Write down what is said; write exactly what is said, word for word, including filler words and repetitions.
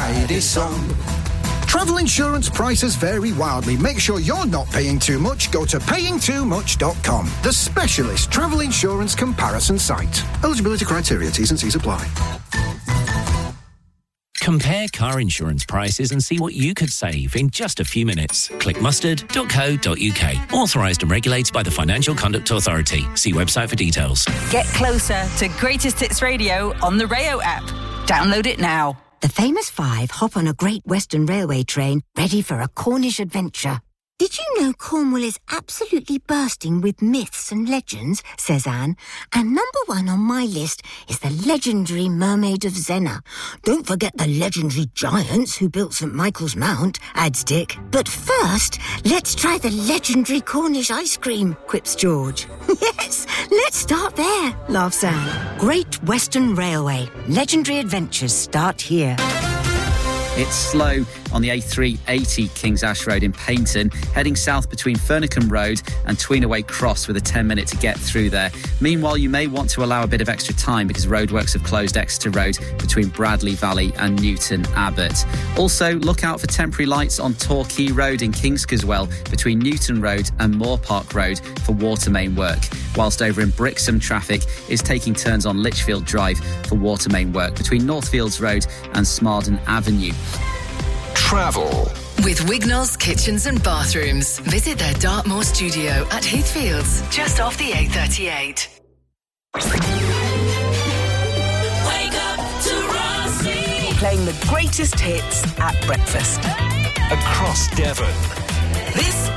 Radisson. Travel insurance prices vary wildly. Make sure you're not paying too much. Go to paying too much dot com, the specialist travel insurance comparison site. Eligibility criteria, T's and C's apply. Compare car insurance prices and see what you could save in just a few minutes. Click mustard dot co dot uk. Authorised and regulated by the Financial Conduct Authority. See website for details. Get closer to Greatest Hits Radio on the Rayo app. Download it now. The famous five hop on a Great Western Railway train ready for a Cornish adventure. Did you know Cornwall is absolutely bursting with myths and legends, says Anne, and number one on my list is the legendary Mermaid of Zena. Don't forget the legendary giants who built St Michael's Mount, adds Dick. But first, let's try the legendary Cornish ice cream, quips George. Yes, let's start there, laughs Anne. Great Western Railway. Legendary adventures start here. It's slow on the A three eighty Kings Ash Road in Paignton, heading south between Furnicombe Road and Tweenaway Cross with a ten minute to get through there. Meanwhile, you may want to allow a bit of extra time because roadworks have closed Exeter Road between Bradley Valley and Newton Abbot. Also, look out for temporary lights on Torquay Road in Kingscaswell between Newton Road and Moore Park Road for water main work, whilst over in Brixham traffic is taking turns on Lichfield Drive for water main work between Northfields Road and Smarden Avenue. Travel with Wignall's Kitchens and Bathrooms. Visit their Dartmoor studio at Heathfields, just off the A thirty-eight. Wake up to Rossi. Playing the greatest hits at breakfast. across Devon. This